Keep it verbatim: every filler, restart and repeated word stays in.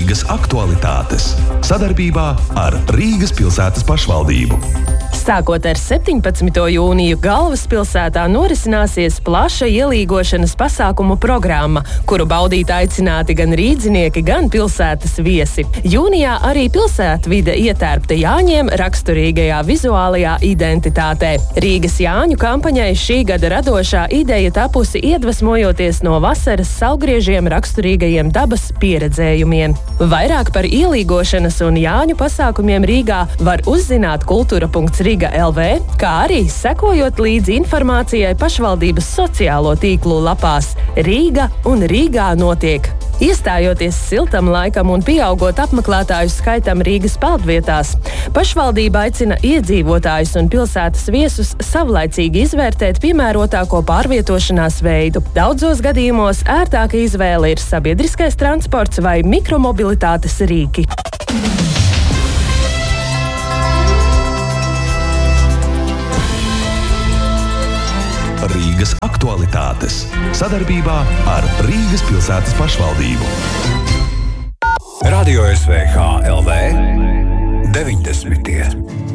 Rīgas aktualitātes sadarbībā ar Rīgas pilsētas pašvaldību. Sākot ar septiņpadsmito jūniju galvaspilsētā norisināsies plaša ielīgošanas pasākumu programma, kuru baudīt aicināti gan rīdzinieki, gan pilsētas viesi. Jūnijā arī pilsētvide ietērpta Jāņiem raksturīgajā vizuālajā identitātē. Rīgas Jāņu kampaņai šī gada radošā ideja tapusi iedvesmojoties no vasaras saulgriežiem raksturīgajiem dabas pieredzējumiem. Vairāk par ielīgošanas un Jāņu pasākumiem Rīgā var uzzināt kultūra punkts Riga L V, kā arī sekojot līdzi informācijai pašvaldības sociālo tīklu lapās Rīga un Rīgā notiek. Iestājoties siltam laikam un pieaugot apmeklētāju skaitam Rīgas peldvietās, pašvaldība aicina iedzīvotājus un pilsētas viesus savlaicīgi izvērtēt piemērotāko pārvietošanās veidu. Daudzos gadījumos ērtāka izvēle ir sabiedriskais transports vai mikromobilitātes rīki. Rīgas aktualitātes sadarbībā ar Rīgas pilsētas pašvaldību. Radio S V H L V deviņdesmitie